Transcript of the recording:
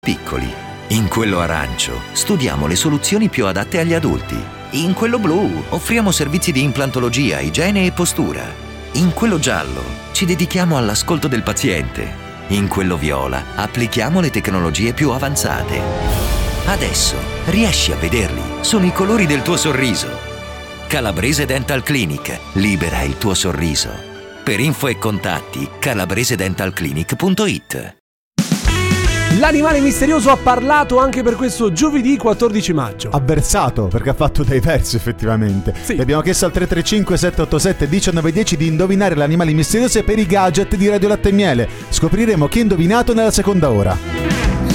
piccoli. In quello arancio studiamo le soluzioni più adatte agli adulti. In quello blu offriamo servizi di implantologia, igiene e postura. In quello giallo ci dedichiamo all'ascolto del paziente. In quello viola applichiamo le tecnologie più avanzate. Adesso riesci a vederli, sono i colori del tuo sorriso. Calabrese Dental Clinic, libera il tuo sorriso. Per info e contatti calabresedentalclinic.it. L'animale misterioso ha parlato anche per questo giovedì 14 maggio. Ha versato, perché ha fatto dei versi effettivamente. Sì. Le abbiamo chiesto al 335 787 1910 di indovinare l'animale misterioso per i gadget di Radio Latte e Miele. Scopriremo chi ha indovinato nella seconda ora.